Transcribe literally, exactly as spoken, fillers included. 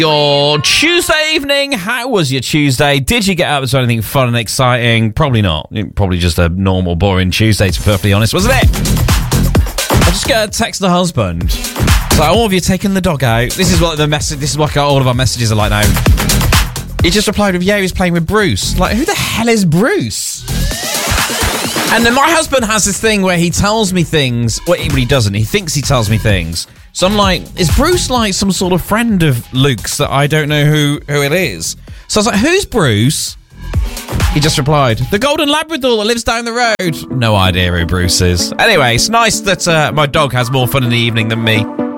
Your Tuesday evening, how was your Tuesday? Did you get up to anything fun and exciting? Probably not. Probably just a normal, boring Tuesday, to be perfectly honest, wasn't it? I just got a text the husband. So, all of you taking the dog out. This is what the message. This is what all of our messages are like now. He just replied with, yeah, he was playing with Bruce. Like, who the hell is Bruce? And then my husband has this thing where he tells me things. Well, he doesn't. He thinks he tells me things. So I'm like, is Bruce like some sort of friend of Luke's that I don't know who, who it is? So I was like, who's Bruce? He just replied, the golden Labrador that lives down the road. No idea who Bruce is. Anyway, it's nice that uh, my dog has more fun in the evening than me.